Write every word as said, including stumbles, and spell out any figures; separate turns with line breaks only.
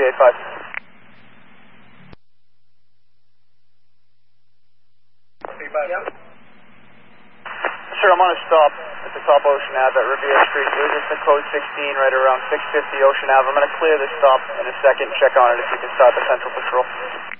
three eight five.
Yep.
Sir, I'm on a stop at the top Ocean Ave at Riviera Street. It was just a code sixteen right around six fifty Ocean Ave. I'm going to clear this stop in a second. Check on it if you can start the Central Patrol.